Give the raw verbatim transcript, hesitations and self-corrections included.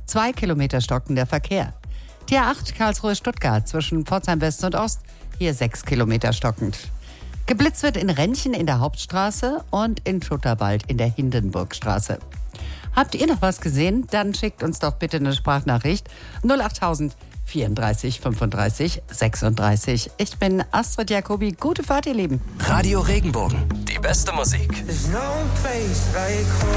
Zwei Kilometer stockender Verkehr. Die A acht Karlsruhe-Stuttgart zwischen Pforzheim West und Ost, hier sechs Kilometer stockend. Geblitzt wird in Renchen in der Hauptstraße und in Schutterwald in der Hindenburgstraße. Habt ihr noch was gesehen? Dann schickt uns doch bitte eine Sprachnachricht. null achttausend vierunddreißig fünfunddreißig sechsunddreißig. Ich bin Astrid Jacobi. Gute Fahrt, ihr Lieben. Radio Regenbogen. Die beste Musik.